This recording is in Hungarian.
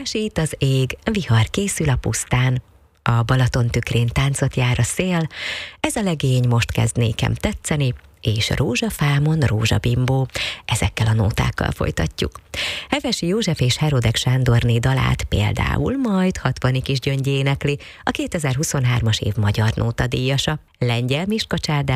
Lesít az ég, vihar készül a pusztán. A Balaton tükrén táncot jár a szél, ez a legény most kezd nékem tetszeni, és rózsafámon rózsabimbó. Ezekkel a nótákkal folytatjuk. Hevesi József és Herodek Sándorné dalát például majd Hatvani Kisgyöngy énekli, a 2023-as év magyar nótadíjasa. Lengyel Miska Csárdán